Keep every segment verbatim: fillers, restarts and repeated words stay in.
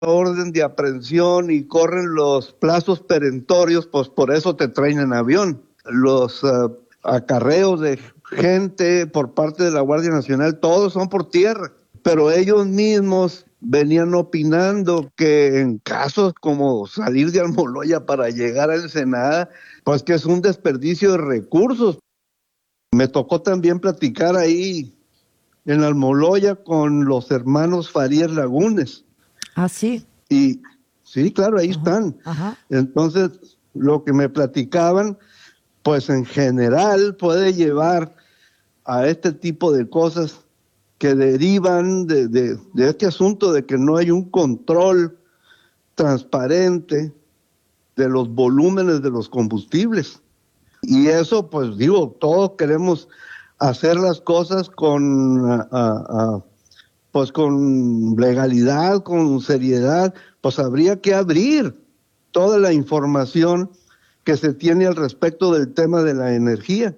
orden de aprehensión y corren los plazos perentorios, pues por eso te traen en avión. Los uh, acarreos de gente por parte de la Guardia Nacional, todos son por tierra, pero ellos mismos venían opinando que en casos como salir de Almoloya para llegar a Ensenada, pues que es un desperdicio de recursos. Me tocó también platicar ahí en Almoloya con los hermanos Farías Lagunes. Ah, sí. Y sí, claro, ahí Ajá, están. ajá. Entonces, lo que me platicaban, pues en general puede llevar a este tipo de cosas que derivan de, de, de este asunto de que no hay un control transparente de los volúmenes de los combustibles. Y eso, pues digo, todos queremos hacer las cosas con, a, a, a, pues con legalidad, con seriedad, pues habría que abrir toda la información que se tiene al respecto del tema de la energía.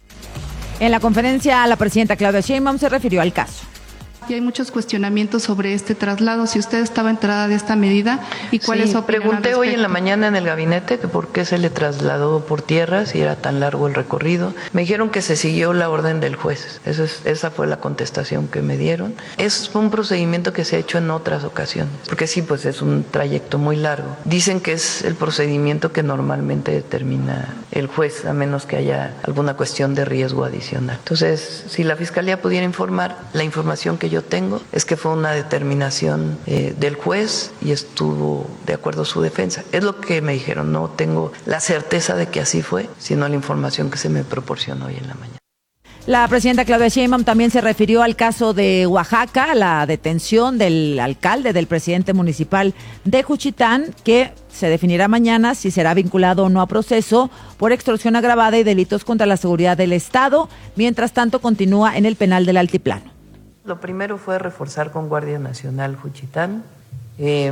En la conferencia, la presidenta Claudia Sheinbaum se refirió al caso. Y hay muchos cuestionamientos sobre este traslado, si usted estaba enterada de esta medida y cuál sí, es su opinión pregunté al hoy en respecto. la mañana en el gabinete que por qué se le trasladó por tierra, si era tan largo el recorrido. Me dijeron que se siguió la orden del juez, Eso es, esa fue la contestación que me dieron. Es un procedimiento que se ha hecho en otras ocasiones, porque sí, pues es un trayecto muy largo. Dicen que es el procedimiento que normalmente determina el juez, a menos que haya alguna cuestión de riesgo adicional. Entonces, si la Fiscalía pudiera informar, la información que yo tengo es que fue una determinación eh, del juez y estuvo de acuerdo a su defensa. Es lo que me dijeron, no tengo la certeza de que así fue, sino la información que se me proporcionó hoy en la mañana. La presidenta Claudia Sheinbaum también se refirió al caso de Oaxaca, la detención del alcalde, del presidente municipal de Juchitán, que se definirá mañana si será vinculado o no a proceso por extorsión agravada y delitos contra la seguridad del Estado. Mientras tanto, continúa en el penal del Altiplano. Lo primero fue reforzar con Guardia Nacional Juchitán eh,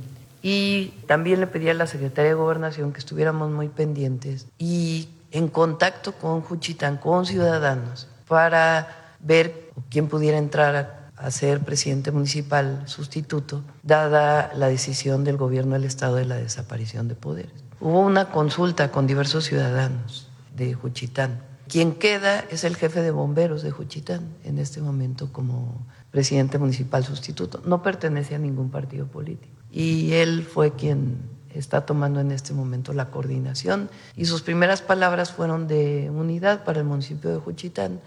y también le pedí a la Secretaría de Gobernación que estuviéramos muy pendientes y en contacto con Juchitán, con ciudadanos, para ver quién pudiera entrar a, a ser presidente municipal sustituto, dada la decisión del gobierno del Estado de la desaparición de poderes. Hubo una consulta con diversos ciudadanos de Juchitán. Quien queda es el jefe de bomberos de Juchitán, en este momento como presidente municipal sustituto. No pertenece a ningún partido político. Y él fue quien está tomando en este momento la coordinación. Y sus primeras palabras fueron de unidad para el municipio de Juchitán.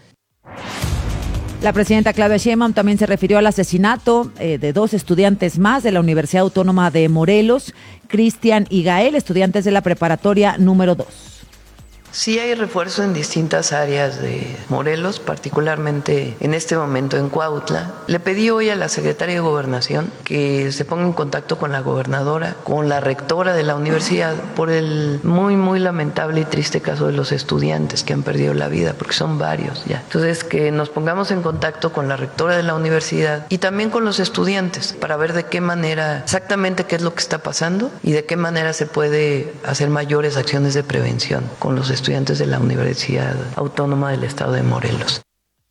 La presidenta Claudia Sheinbaum también se refirió al asesinato eh, de dos estudiantes más de la Universidad Autónoma de Morelos, Cristian y Gael, estudiantes de la preparatoria número dos. Sí hay refuerzo en distintas áreas de Morelos, particularmente en este momento en Cuautla. Le pedí hoy a la secretaria de Gobernación que se ponga en contacto con la gobernadora, con la rectora de la universidad, por el muy, muy lamentable y triste caso de los estudiantes que han perdido la vida, porque son varios ya. Entonces, que nos pongamos en contacto con la rectora de la universidad y también con los estudiantes para ver de qué manera, exactamente qué es lo que está pasando y de qué manera se puede hacer mayores acciones de prevención con los estudiantes. estudiantes de la Universidad Autónoma del Estado de Morelos.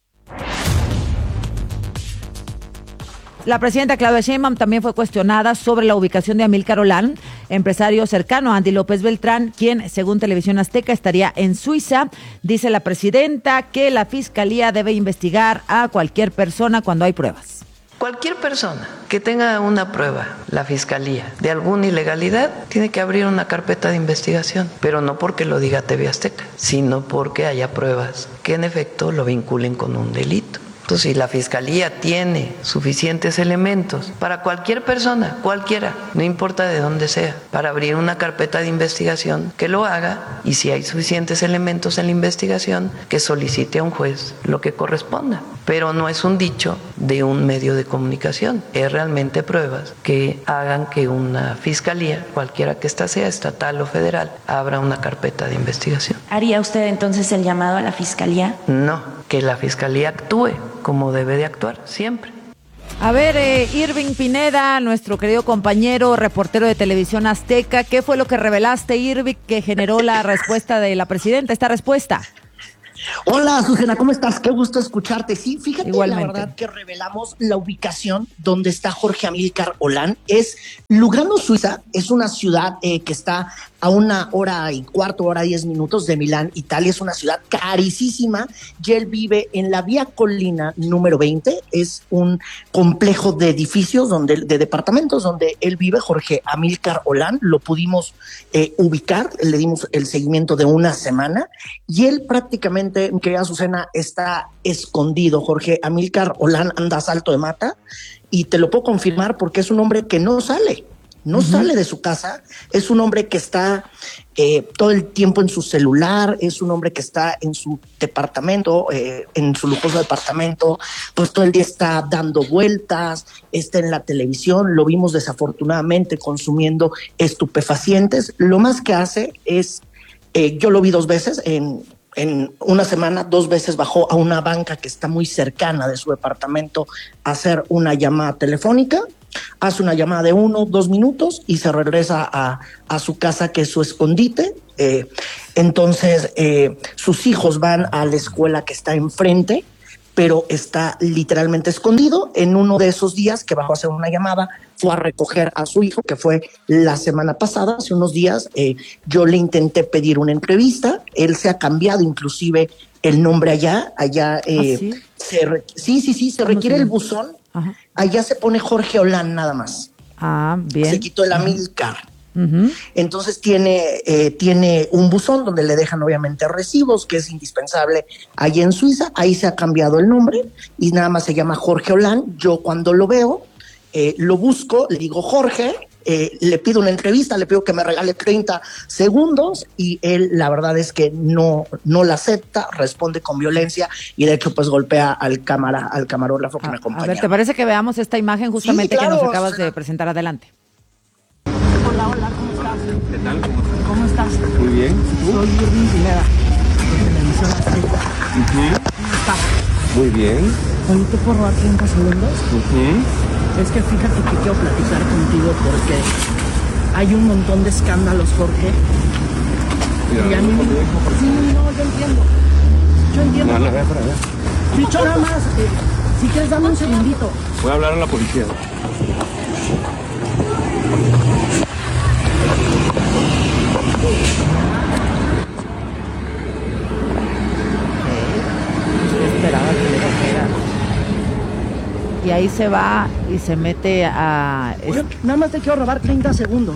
La presidenta Claudia Sheinbaum también fue cuestionada sobre la ubicación de Amílcar Olán, empresario cercano a Andy López Beltrán, quien, según Televisión Azteca, estaría en Suiza. Dice la presidenta que la Fiscalía debe investigar a cualquier persona cuando hay pruebas. Cualquier persona que tenga una prueba, la Fiscalía, de alguna ilegalidad, tiene que abrir una carpeta de investigación, pero no porque lo diga T V Azteca, sino porque haya pruebas que en efecto lo vinculen con un delito. Entonces, si la Fiscalía tiene suficientes elementos para cualquier persona, cualquiera, no importa de dónde sea, para abrir una carpeta de investigación, que lo haga, y si hay suficientes elementos en la investigación, que solicite a un juez lo que corresponda. Pero no es un dicho de un medio de comunicación, es realmente pruebas que hagan que una Fiscalía, cualquiera que ésta sea, estatal o federal, abra una carpeta de investigación. ¿Haría usted entonces el llamado a la Fiscalía? No, que la Fiscalía actúe como debe de actuar, siempre. A ver, eh, Irving Pineda, nuestro querido compañero, reportero de Televisión Azteca, ¿qué fue lo que revelaste, Irving, que generó la respuesta de la presidenta, esta respuesta? Hola, Susana, ¿cómo estás? Qué gusto escucharte. Sí, fíjate, Igualmente. la verdad que revelamos la ubicación donde está Jorge Amílcar Olán. Es Lugano, Suiza. Es una ciudad eh, que está a una hora y cuarto, hora diez minutos de Milán, Italia. Es una ciudad carísima y él vive en la Vía Colina número veinte. Es un complejo de edificios, donde, de departamentos donde él vive, Jorge Amílcar Olán. Lo pudimos eh, ubicar, le dimos el seguimiento de una semana y él prácticamente, mi querida Susana, está escondido. Jorge Amílcar Olán anda a salto de mata y te lo puedo confirmar porque es un hombre que no sale, no uh-huh. sale de su casa. Es un hombre que está eh, todo el tiempo en su celular, es un hombre que está en su departamento, eh, en su lujoso departamento, pues todo el día está dando vueltas, está en la televisión. Lo vimos desafortunadamente consumiendo estupefacientes. Lo más que hace es, eh, yo lo vi dos veces en En una semana, dos veces bajó a una banca que está muy cercana de su departamento a hacer una llamada telefónica, hace una llamada de uno, dos minutos y se regresa a, a su casa, que es su escondite. Eh, entonces, eh, sus hijos van a la escuela que está enfrente, pero está literalmente escondido. En uno de esos días que bajó a hacer una llamada, fue a recoger a su hijo, que fue la semana pasada, hace unos días. Eh, yo le intenté pedir una entrevista, él se ha cambiado inclusive el nombre allá, allá eh, ¿Ah, sí? Se re- sí, sí, sí, se requiere el buzón. Ajá. Allá se pone Jorge Olán nada más. Ah, bien. Se quitó el Amílcar. Uh-huh. Entonces tiene, eh, tiene un buzón donde le dejan obviamente recibos, que es indispensable allí en Suiza. Ahí se ha cambiado el nombre y nada más se llama Jorge Olán. Yo cuando lo veo, eh, lo busco, le digo Jorge, eh, le pido una entrevista, le pido que me regale treinta segundos y él la verdad es que no, no la acepta, responde con violencia y de hecho pues golpea al cámara, al camarógrafo que a, me acompaña. A ver, ¿te parece que veamos esta imagen justamente sí, claro, que nos acabas de presentar? Adelante. Hola, hola, ¿cómo estás? ¿Qué tal? ¿Cómo estás? ¿Cómo estás? Muy bien. ¿Tú? Soy Irving Pineda, de Televisión Azteca. Uh-huh. ¿Cómo estás? Muy bien. Oye, ¿te puedo robar treinta segundos? Uh-huh. Es que fíjate que quiero platicar contigo porque hay un montón de escándalos, Jorge. Mira, y a mí... Sí, no, yo entiendo. Yo entiendo. No, no, ve para allá. Dicho nada más, eh, si quieres dame un segundito. Voy a hablar a la policía. Esperaba que le dijera. Y ahí se va y se mete a... Oye, nada más te quiero robar treinta segundos.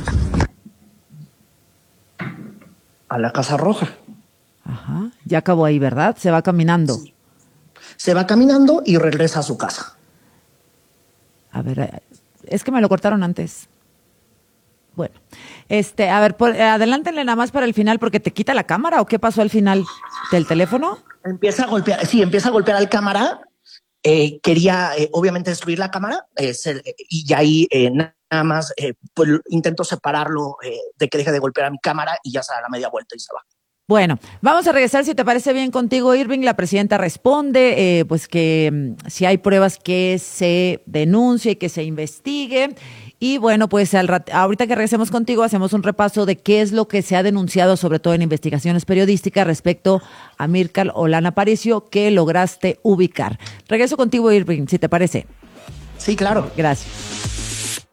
A la Casa Roja. Ajá, ya acabó ahí, ¿verdad? Se va caminando. Sí. Se va caminando y regresa a su casa. A ver, es que me lo cortaron antes. Bueno, este, a ver, por, adelántenle nada más para el final porque te quita la cámara ¿o qué pasó al final del teléfono? Empieza a golpear, sí, empieza a golpear al cámara. Eh, quería, eh, obviamente, destruir la cámara eh, se, y ahí eh, nada más eh, pues, intento separarlo eh, de que deje de golpear a mi cámara y ya se da la media vuelta y se va. Bueno, vamos a regresar si te parece bien contigo, Irving. La presidenta responde eh, pues que mm, si hay pruebas que se denuncie, que se investigue. Y bueno, pues al rat- ahorita que regresemos contigo hacemos un repaso de qué es lo que se ha denunciado, sobre todo en investigaciones periodísticas, respecto a Amílcar Olán Aparicio, que lograste ubicar. Regreso contigo, Irving, si te parece. Sí, claro. Gracias.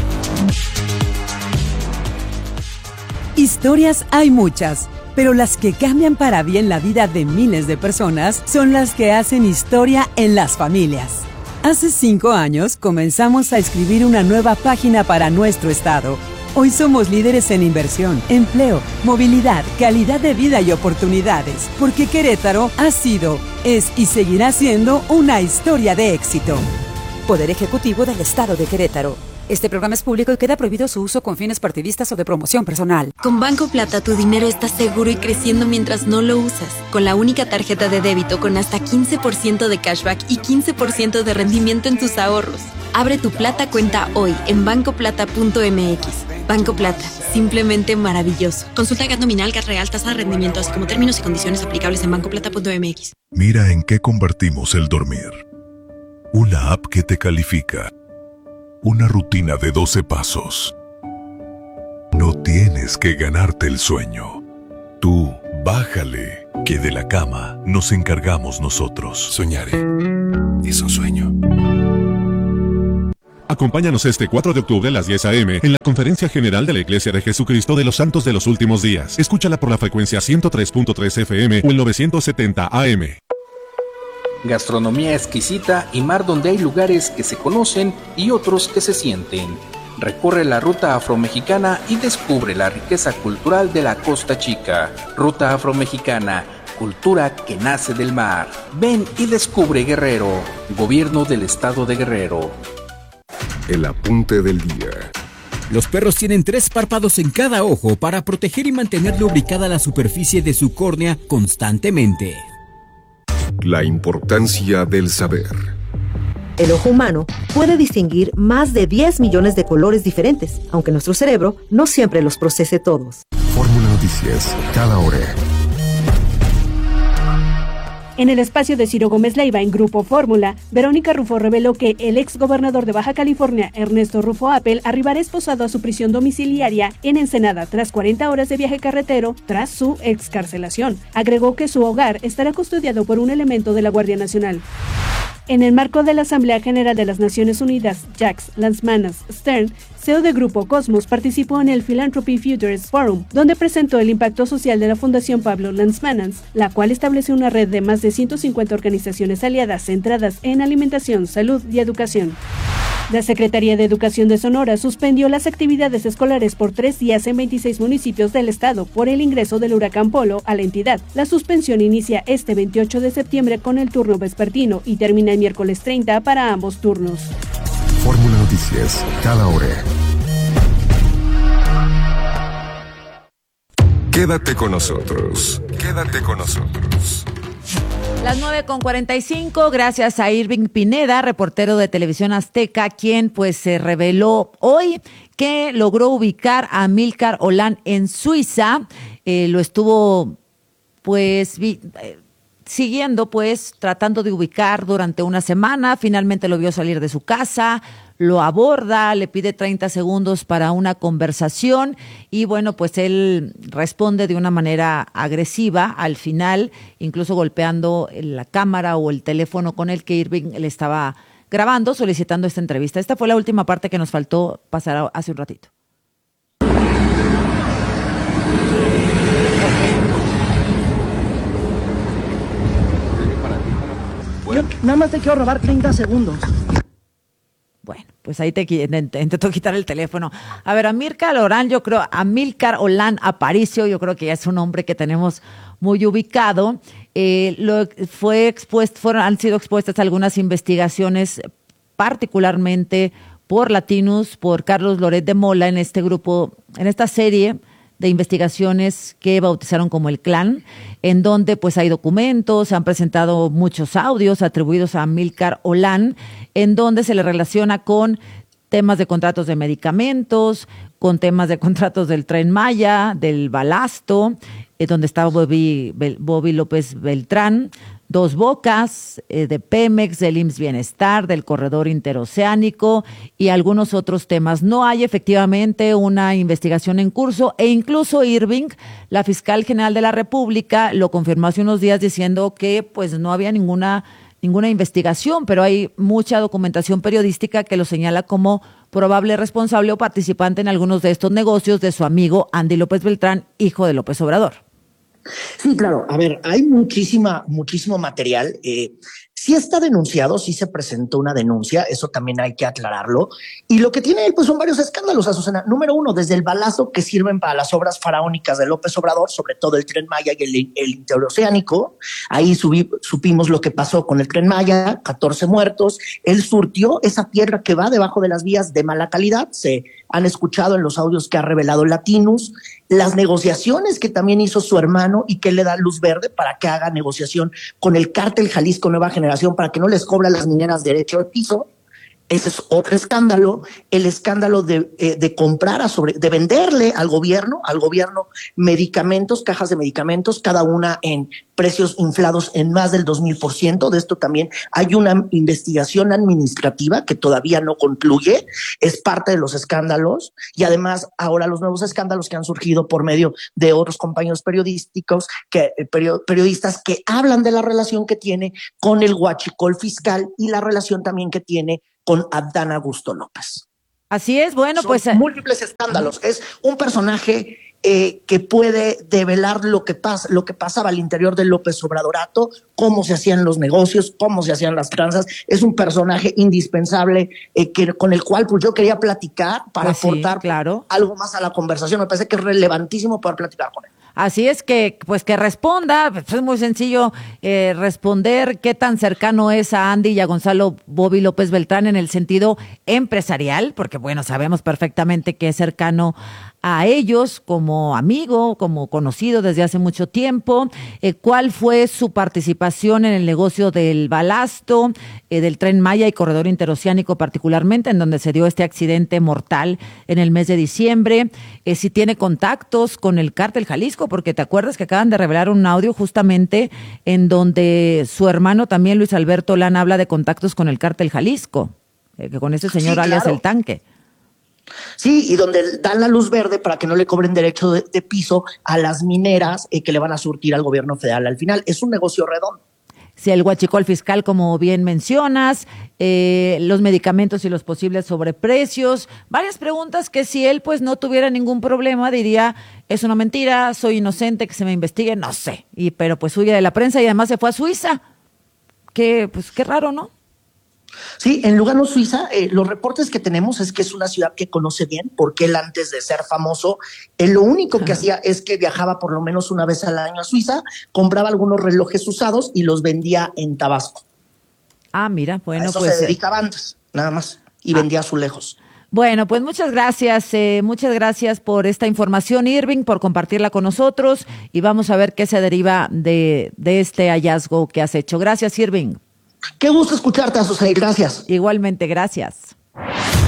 Historias hay muchas, pero las que cambian para bien la vida de miles de personas son las que hacen historia en las familias. Hace cinco años comenzamos a escribir una nueva página para nuestro estado. Hoy somos líderes en inversión, empleo, movilidad, calidad de vida y oportunidades, porque Querétaro ha sido, es y seguirá siendo una historia de éxito. Poder Ejecutivo del Estado de Querétaro. Este programa es público y queda prohibido su uso con fines partidistas o de promoción personal. Con Banco Plata tu dinero está seguro y creciendo mientras no lo usas. Con la única tarjeta de débito con hasta quince por ciento de cashback y quince por ciento de rendimiento en tus ahorros. Abre tu Plata cuenta hoy en banco plata punto m x. Banco Plata, simplemente maravilloso. Consulta G A T nominal, G A T real, tasa de rendimiento, así como términos y condiciones aplicables en banco plata punto m x. Mira en qué convertimos el dormir. Una app que te califica. Una rutina de doce pasos. No tienes que ganarte el sueño. Tú Bájale, que de la cama nos encargamos nosotros. Soñaré. Es un sueño. Acompáñanos este cuatro de octubre a las diez a eme en la Conferencia General de la Iglesia de Jesucristo de los Santos de los Últimos Días. Escúchala por la frecuencia ciento tres punto tres efe eme o el novecientos setenta a eme. Gastronomía exquisita y mar donde hay lugares que se conocen y otros que se sienten. Recorre la ruta afromexicana y descubre la riqueza cultural de la Costa Chica. Ruta afromexicana, cultura que nace del mar. Ven y descubre Guerrero. Gobierno del Estado de Guerrero. El apunte del día. Los perros tienen tres párpados en cada ojo para proteger y mantener lubricada la superficie de su córnea constantemente. La importancia del saber. El ojo humano puede distinguir más de diez millones de colores diferentes, aunque nuestro cerebro no siempre los procese todos. Fórmula Noticias, cada hora. En el espacio de Ciro Gómez Leiva en Grupo Fórmula, Verónica Rufo reveló que el exgobernador de Baja California, Ernesto Rufo Appel, arribará esposado a su prisión domiciliaria en Ensenada tras cuarenta horas de viaje carretero tras su excarcelación. Agregó que su hogar estará custodiado por un elemento de la Guardia Nacional. En el marco de la Asamblea General de las Naciones Unidas, Jacques Lansmanas Stern, C E O de Grupo Cosmos, participó en el Philanthropy Futures Forum, donde presentó el impacto social de la Fundación Pablo Lansmanas, la cual establece una red de más de ciento cincuenta organizaciones aliadas centradas en alimentación, salud y educación. La Secretaría de Educación de Sonora suspendió las actividades escolares por tres días en veintiséis municipios del estado por el ingreso del huracán Polo a la entidad. La suspensión inicia este veintiocho de septiembre con el turno vespertino y termina el miércoles treinta para ambos turnos. Fórmula Noticias, cada hora. Quédate con nosotros. Quédate con nosotros. Las nueve con cuarenta y cinco, gracias a Irving Pineda, reportero de Televisión Azteca, quien pues se reveló hoy que logró ubicar a Amílcar Olán en Suiza. Eh, lo estuvo pues vi, eh, siguiendo, pues tratando de ubicar durante una semana. Finalmente lo vio salir de su casa, lo aborda, le pide treinta segundos para una conversación y bueno, pues él responde de una manera agresiva al final, incluso golpeando la cámara o el teléfono con el que Irving le estaba grabando, solicitando esta entrevista. Esta fue la última parte que nos faltó pasar hace un ratito. Yo nada más te quiero robar treinta segundos. Bueno, pues ahí te intento quitar el teléfono. A ver, Amílcar Olán, yo creo, Amílcar Olán Aparicio, yo creo que ya es un hombre que tenemos muy ubicado. Eh, lo fue expuesto, fueron, han sido expuestas algunas investigaciones, particularmente por Latinus, por Carlos Loret de Mola, en este grupo, en esta serie de investigaciones que bautizaron como el Clan, en donde pues hay documentos, se han presentado muchos audios atribuidos a Amílcar Olán, en donde se le relaciona con temas de contratos de medicamentos, con temas de contratos del Tren Maya, del Balasto, eh, donde estaba Bobby, Bobby López Beltrán, Dos Bocas, eh, de Pemex, del I M S S Bienestar, del Corredor Interoceánico y algunos otros temas. No hay efectivamente una investigación en curso e incluso Irving, la fiscal general de la República, lo confirmó hace unos días diciendo que pues no había ninguna ninguna investigación, pero hay mucha documentación periodística que lo señala como probable responsable o participante en algunos de estos negocios de su amigo Andy López Beltrán, hijo de López Obrador. Sí, claro. A ver, hay muchísima, muchísimo material. Eh, sí está denunciado, sí se presentó una denuncia, eso también hay que aclararlo. Y lo que tiene él, pues son varios escándalos, Azucena. Número uno, desde el balazo que sirven para las obras faraónicas de López Obrador, sobre todo el Tren Maya y el, el interoceánico. Ahí subí, supimos lo que pasó con el Tren Maya, catorce muertos. Él surtió esa piedra que va debajo de las vías de mala calidad. Se han escuchado en los audios que ha revelado Latinus, las negociaciones que también hizo su hermano y que le da luz verde para que haga negociación con el cártel Jalisco Nueva Generación para que no les cobra a las mineras derecho de piso. Ese es otro escándalo, el escándalo de, eh, de comprar, a sobre, de venderle al gobierno, al gobierno medicamentos, cajas de medicamentos, cada una en precios inflados en más del dos mil por ciento. De esto también hay una investigación administrativa que todavía no concluye, es parte de los escándalos, y además ahora los nuevos escándalos que han surgido por medio de otros compañeros periodísticos, que, perio, periodistas que hablan de la relación que tiene con el huachicol fiscal y la relación también que tiene con Adán Augusto López. Así es, bueno, Son pues... múltiples escándalos. Es un personaje eh, que puede develar lo que pasa, lo que pasaba al interior del López Obradorato, cómo se hacían los negocios, cómo se hacían las tranzas. Es un personaje indispensable eh, que, con el cual pues, yo quería platicar para pues aportar sí, claro. algo más a la conversación. Me parece que es relevantísimo poder platicar con él. Así es que, pues que responda, pues es muy sencillo eh, responder qué tan cercano es a Andy y a Gonzalo Bobby López Beltrán en el sentido empresarial, porque bueno, sabemos perfectamente que es cercano a ellos como amigo, como conocido desde hace mucho tiempo. Eh, ¿Cuál fue su participación en el negocio del balasto, eh, del Tren Maya y Corredor Interoceánico particularmente, en donde se dio este accidente mortal en el mes de diciembre? Eh, si tiene contactos con el Cártel Jalisco, porque te acuerdas que acaban de revelar un audio justamente en donde su hermano también, Luis Alberto Lana, habla de contactos con el Cártel Jalisco, eh, que con ese señor Sí, alias claro. El Tanque. Sí, y donde dan la luz verde para que no le cobren derecho de, de piso a las mineras eh, que le van a surtir al gobierno federal. Al final es un negocio redondo. Si el huachicol fiscal, como bien mencionas, eh, los medicamentos y los posibles sobreprecios, varias preguntas que si él pues no tuviera ningún problema diría, es una mentira, soy inocente, que se me investigue, no sé. Y pero pues huye de la prensa y además se fue a Suiza. Que pues qué raro, ¿no? Sí, en Lugano, Suiza, eh, los reportes que tenemos es que es una ciudad que conoce bien, porque él antes de ser famoso, él lo único que hacía es que viajaba por lo menos una vez al año a Suiza, compraba algunos relojes usados y los vendía en Tabasco. Ah, mira, bueno, a eso pues... se dedicaba antes, nada más, y vendía azulejos. Bueno, pues muchas gracias, eh, muchas gracias por esta información, Irving, por compartirla con nosotros y vamos a ver qué se deriva de, de este hallazgo que has hecho. Gracias, Irving. Qué gusto escucharte, Azucena, gracias. Igualmente, gracias.